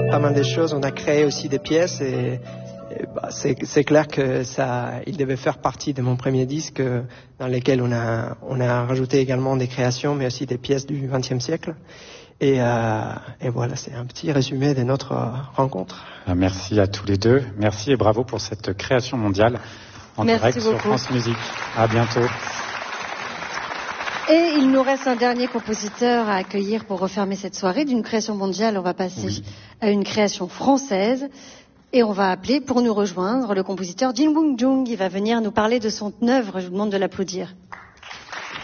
pas mal de choses. On a créé aussi des pièces et c'est clair que il devait faire partie de mon premier disque dans lequel on a rajouté également des créations, mais aussi des pièces du XXe siècle. Et voilà, c'est un petit résumé de notre rencontre. Merci à tous les deux. Merci et bravo pour cette création mondiale en direct sur France Musique. À bientôt. Et il nous reste un dernier compositeur à accueillir pour refermer cette soirée. D'une création mondiale, on va passer à une création française. Et on va appeler pour nous rejoindre le compositeur Jin Woong Jung. Il va venir nous parler de son œuvre. Je vous demande de l'applaudir.